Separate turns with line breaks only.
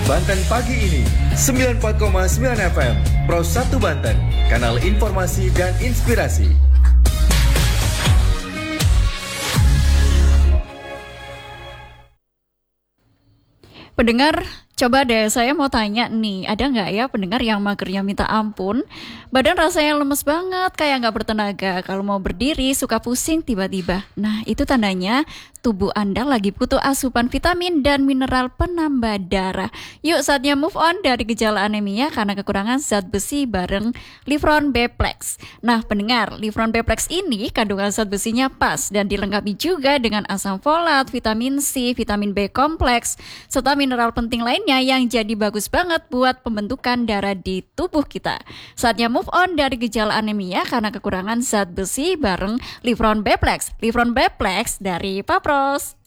Banten pagi ini 94,9 FM Pro 1 Banten, kanal informasi dan inspirasi.
Pendengar, coba deh saya mau tanya nih, ada nggak ya pendengar yang magernya minta ampun? Badan rasanya lemes banget, kayak nggak bertenaga. Kalau mau berdiri suka pusing tiba-tiba. Nah itu tandanya tubuh Anda lagi butuh asupan vitamin dan mineral penambah darah. Yuk saatnya move on dari gejala anemia karena kekurangan zat besi bareng Livron B-Plex. Nah pendengar, Livron B-Plex ini kandungan zat besinya pas dan dilengkapi juga dengan asam folat, vitamin C, vitamin B kompleks, serta mineral penting lainnya yang jadi bagus banget buat pembentukan darah di tubuh kita. Saatnya move on dari gejala anemia karena kekurangan zat besi bareng Livron B-Plex. Livron B-Plex dari Papros.